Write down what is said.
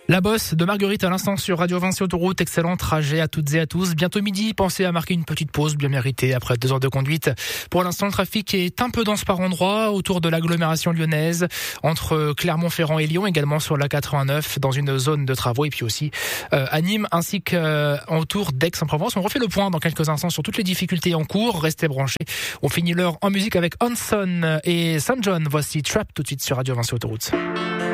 La bosse de Marguerite à l'instant sur Radio Vinci Autoroute. Excellent trajet à toutes et à tous. Bientôt midi, pensez à marquer une petite pause bien méritée après 2 heures de conduite. Pour l'instant, le trafic est un peu dense par endroits autour de l'agglomération lyonnaise, entre Clermont-Ferrand et Lyon, également sur la 89 dans une zone de travaux, et puis aussi à Nîmes ainsi qu'autour d'Aix-en-Provence. On refait le point dans quelques instants sur toutes les difficultés en cours. Restez branchés. On finit l'heure en musique avec Hanson et St. John. Voici Trap tout de suite sur Radio Vinci Autoroute.